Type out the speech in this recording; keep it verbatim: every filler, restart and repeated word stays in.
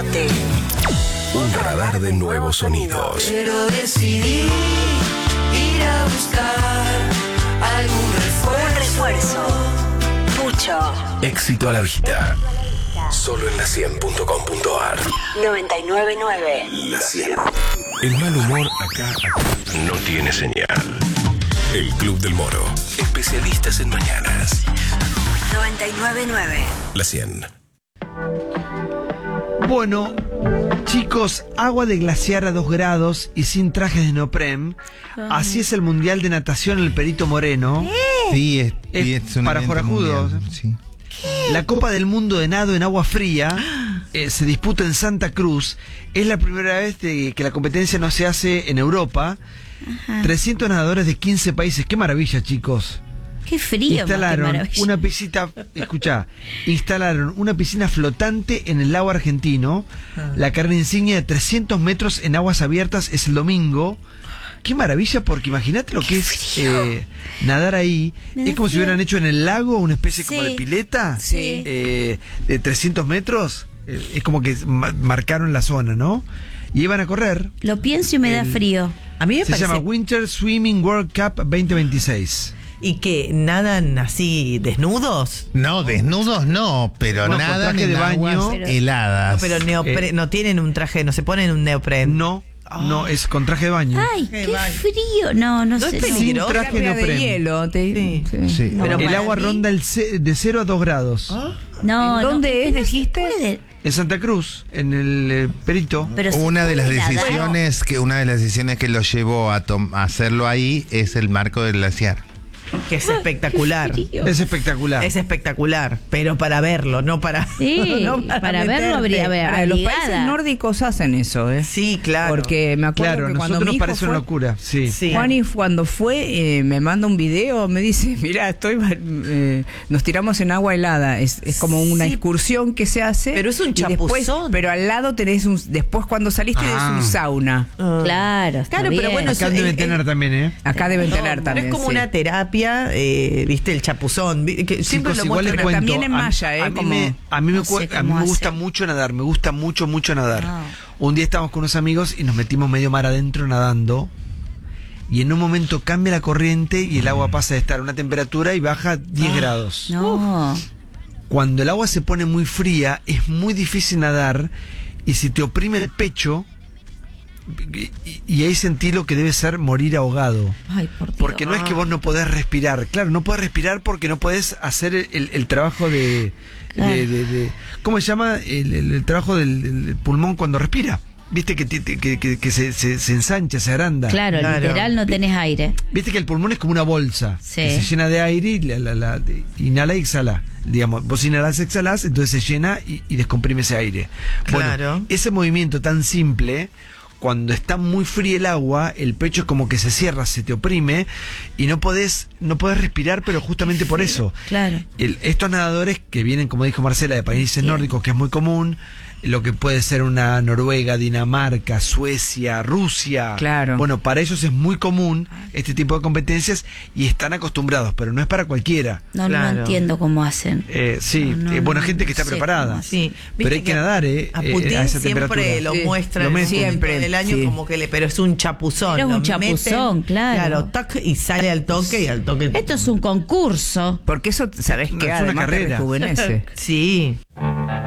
Norte. Un radar de nuevos sonidos. Pero decidí ir a buscar algún refuerzo. Un refuerzo. Pucho. Éxito a la vista. Solo en la cien punto com punto ar. noventa y nueve punto nueve. La cien. El mal humor acá, acá no tiene señal. El Club del Moro. Especialistas en mañanas. noventa y nueve punto nueve. La cien. Bueno, chicos, agua de glaciar a dos grados y sin trajes de neopren. Así es el Mundial de Natación en el Perito Moreno. Sí, es, Es sí, es un para evento forajudos. mundial, sí. La Copa del Mundo de Nado en agua fría eh, se disputa en Santa Cruz. Es la primera vez de que la competencia no se hace en Europa. Ajá. trescientos nadadores de quince países. ¡Qué maravilla, chicos! Qué frío, Instalaron qué maravilla. una piscina, escuchá, instalaron una piscina flotante en el lago argentino. La carrera insignia de trescientos metros en aguas abiertas es el domingo. Qué maravilla, porque imagínate lo que es eh, nadar ahí. Me da Es como si frío. hubieran hecho en el lago una especie como Sí. de pileta. Sí. eh, de trescientos metros. Eh, es como que ma- marcaron la zona, ¿no? Y iban a correr. Lo pienso y me da El- frío. A mí me Se parece... llama Winter Swimming World Cup veinte veintiséis. ¿Y que nadan así desnudos? No, desnudos no, pero No, con nada traje en de baño. aguas Pero- heladas. No, pero neopre- Eh. no tienen un traje, no se ponen un neopren. No, no, es con traje de baño. Ay, Qué qué vaya. frío. No, no, No sé. es no. peligroso. Sin traje de de neopren. hielo. Te, Sí. sí. Sí. Pero el para agua mí- ronda el ce- de cero a dos grados. No, ¿En dónde no, es, no se dijiste? puede. En Santa Cruz, en el eh, Perito. Pero se Una de las puede nadar. decisiones que una de las decisiones que lo llevó a, tom- a hacerlo ahí es el marco del glaciar. Que es espectacular. Qué frío. Es espectacular. Es espectacular, pero para verlo, no para... Sí, no para, meterte. verlo habría ver. Para, los obligada. países nórdicos hacen eso, ¿eh? Sí, claro. Porque me acuerdo Claro, que a cuando nosotros mi nos hijo parece una fue, locura. Sí. Sí. Juani cuando fue, eh, me manda un video, me dice, mira, estoy, eh, nos tiramos en agua helada. Es, es como una Sí. excursión que se hace. Pero es un y después- chapuzón. Pero al lado tenés un, después cuando salís tenés Ah. un sauna. Ah. Claro, está Claro, pero bien. bueno, Acá eso- deben eh, tener eh, también, ¿eh? Acá deben No, tener pero también. es como sí. una terapia, eh, viste, el chapuzón. vi- Que siempre Chicos, lo igual les muestran. pero cuento, también en a- malla, ¿eh? A mí, Como- me, a mí me, no sé cu- a mí cómo me gusta hacen. mucho nadar, me gusta mucho, mucho nadar. Ah. Un día estábamos con unos amigos y nos metimos medio mar adentro nadando. Y en un momento cambia la corriente y el agua pasa de estar a una temperatura y baja diez grados. No. Cuando el agua se pone muy fría, es muy difícil nadar. Y si te oprime el pecho, y, y- y ahí sentí lo que debe ser morir ahogado. Ay, por Dios. Porque no es que vos no podés respirar. Claro, no podés respirar porque no podés hacer el, el- el trabajo de, Claro. de, de- de- ¿cómo se llama? El, el- el trabajo del, del pulmón cuando respira. Viste que, te- que, que- que se, se- se ensancha, se agranda. Claro, Claro. literal no tenés aire. Viste que el pulmón es como una bolsa. Sí. Que se llena de aire y la, la- la- de- inhala y exhala. Digamos, vos inhalás, exhalás, entonces se llena y, y descomprime ese aire. Claro. Bueno, ese movimiento tan simple, cuando está muy fría el agua, el pecho es como que se cierra, se te oprime y no podés, no podés respirar, pero justamente por eso. Claro. El- estos nadadores que vienen, como dijo Marcela, de países Bien. nórdicos, que es muy común, lo que puede ser una Noruega, Dinamarca, Suecia, Rusia. Claro. Bueno, para ellos es muy común este tipo de competencias y están acostumbrados, pero no es para cualquiera. No, Claro. no entiendo cómo hacen. Eh, sí, No, no, eh, bueno, no, gente que no está sé preparada. cómo Sí, Pero viste hay que nadar, ¿eh? A eh, Putin a esa siempre temperatura. lo Sí. muestra Lo en el meten. momento Siempre, del año sí. como que le, pero es un chapuzón. Pero es un lo chapuzón, meten, claro. Claro, tac, y sale al toque y al toque. Esto es un concurso. Porque eso, ¿sabés No, qué? es una Además te carrera. rejuvenece. Sí.